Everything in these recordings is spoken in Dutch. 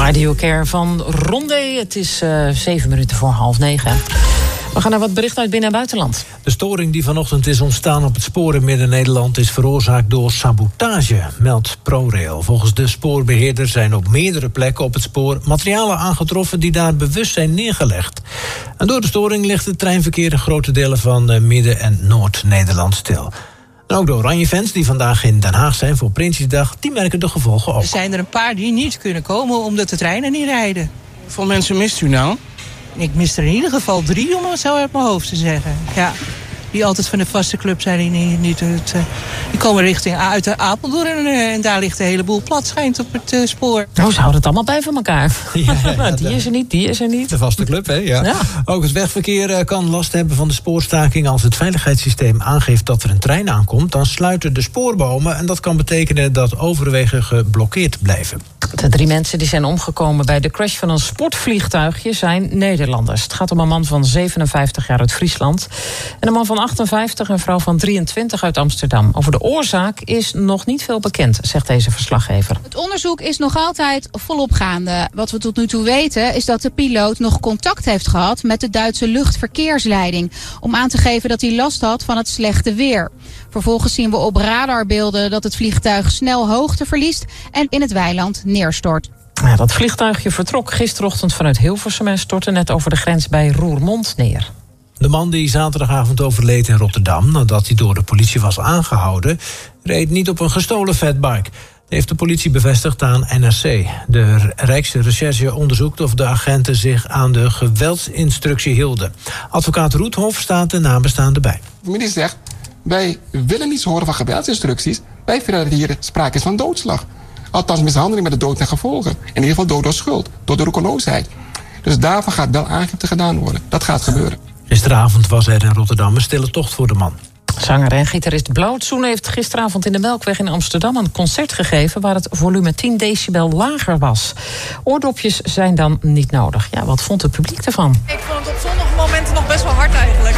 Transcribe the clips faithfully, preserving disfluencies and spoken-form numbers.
Radio Care van Rondé. Het is uh, zeven minuten voor half negen. We gaan naar wat bericht uit binnen- en buitenland. De storing die vanochtend is ontstaan op het spoor in Midden-Nederland is veroorzaakt door sabotage, meldt ProRail. Volgens de spoorbeheerder zijn op meerdere plekken op het spoor materialen aangetroffen die daar bewust zijn neergelegd. En door de storing ligt het treinverkeer in grote delen van Midden- en Noord-Nederland stil. En ook de Oranje-fans die vandaag in Den Haag zijn voor Prinsjesdag, die merken de gevolgen op. Er zijn er een paar die niet kunnen komen omdat de treinen niet rijden. Hoeveel mensen mist u nou? Ik mis er in ieder geval drie, om het zo uit mijn hoofd te zeggen. Ja, die altijd van de vaste club zijn. Die, niet, niet het, uh, die komen richting uit de Apeldoorn en, uh, en daar ligt een heleboel plat schijnt op het uh, spoor. Nou, ze houden het allemaal bij van elkaar. Ja, ja, die de, is er niet, die is er niet. De vaste club, hè? Ja. Ja. Ook het wegverkeer uh, kan last hebben van de spoorstaking. Als het veiligheidssysteem aangeeft dat er een trein aankomt, dan sluiten de spoorbomen. En dat kan betekenen dat overwegen geblokkeerd blijven. De drie mensen die zijn omgekomen bij de crash van een sportvliegtuigje zijn Nederlanders. Het gaat om een man van zevenenvijftig jaar uit Friesland en een man van achtenvijftig en een vrouw van drieëntwintig uit Amsterdam. Over de oorzaak is nog niet veel bekend, zegt deze verslaggever. Het onderzoek is nog altijd volop gaande. Wat we tot nu toe weten is dat de piloot nog contact heeft gehad met de Duitse luchtverkeersleiding om aan te geven dat hij last had van het slechte weer. Vervolgens zien we op radarbeelden dat het vliegtuig snel hoogte verliest en in het weiland neerstort. Ja, dat vliegtuigje vertrok gisterochtend vanuit Hilversum en stortte net over de grens bij Roermond neer. De man die zaterdagavond overleed in Rotterdam nadat hij door de politie was aangehouden, reed niet op een gestolen fatbike. Dat heeft de politie bevestigd aan N R C. De Rijksrecherche onderzoekt of de agenten zich aan de geweldsinstructie hielden. Advocaat Roethoff staat de nabestaanden bij. De familie zegt, wij willen niets horen van geweldsinstructies. Wij vinden dat hier sprake is van doodslag. Althans mishandeling met de dood ten gevolge. In ieder geval dood door schuld, door de roekeloosheid. Dus daarvan gaat wel aangifte gedaan worden. Dat gaat gebeuren. Gisteravond was er in Rotterdam een stille tocht voor de man. Zanger en gitarist Blauwtsoen heeft gisteravond in de Melkweg in Amsterdam een concert gegeven waar het volume tien decibel lager was. Oordopjes zijn dan niet nodig. Ja, wat vond het publiek ervan? Ik vond het op sommige momenten nog best wel hard eigenlijk.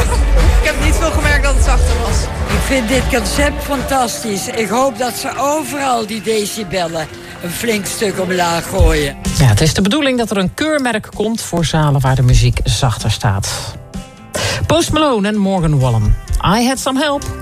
Ik heb niet veel gemerkt dat het zachter was. Ik vind dit concept fantastisch. Ik hoop dat ze overal die decibellen een flink stuk omlaag gooien. Ja, het is de bedoeling dat er een keurmerk komt voor zalen waar de muziek zachter staat. Post Malone en Morgan Wallen. I Had Some Help.